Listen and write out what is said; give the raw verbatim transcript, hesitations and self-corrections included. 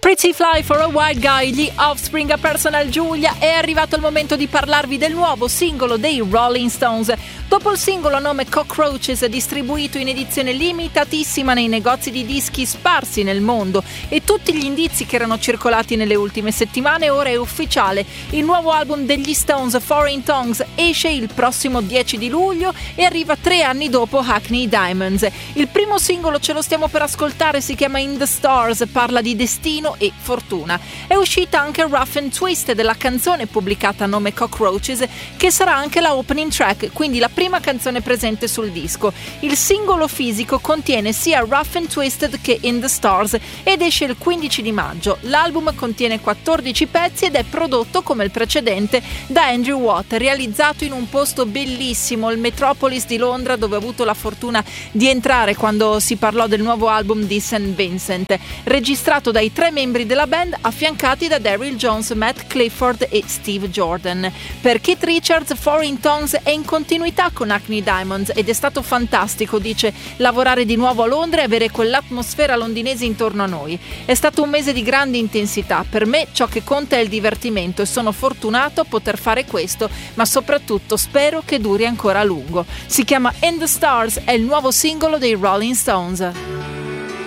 Pretty Fly for a White Guy, gli Offspring a Personal Giulia. È arrivato il momento di parlarvi del nuovo singolo dei Rolling Stones. Dopo il singolo a nome Cockroaches, distribuito in edizione limitatissima nei negozi di dischi sparsi nel mondo, e tutti gli indizi che erano circolati nelle ultime settimane, ora è ufficiale. Il nuovo album degli Stones, Foreign Tongues, esce il prossimo dieci di luglio e arriva tre anni dopo Hackney Diamonds. Il primo singolo ce lo stiamo per ascoltare, si chiama In the Stars, parla di destino e fortuna. È uscita anche Rough and Twisted, della canzone pubblicata a nome Cockroaches, che sarà anche la opening track, quindi la prima canzone presente sul disco. Il singolo fisico contiene sia Rough and Twisted che In the Stars ed esce il quindici di maggio. L'album contiene quattordici pezzi ed è prodotto come il precedente da Andrew Watt, realizzato in un posto bellissimo, il Metropolis di Londra, dove ho avuto la fortuna di entrare quando si parlò del nuovo album di Saint Vincent, registrato dai tre membri della band affiancati da Daryl Jones, Matt Clifford e Steve Jordan. Per Keith Richards, Foreign Tongues è in continuità con Hackney Diamonds ed è stato fantastico, dice, lavorare di nuovo a Londra e avere quell'atmosfera londinese intorno a noi. È stato un mese di grande intensità. Per me ciò che conta è il divertimento e sono fortunato a poter fare questo, ma soprattutto spero che duri ancora a lungo. Si chiama In the Stars, è il nuovo singolo dei Rolling Stones.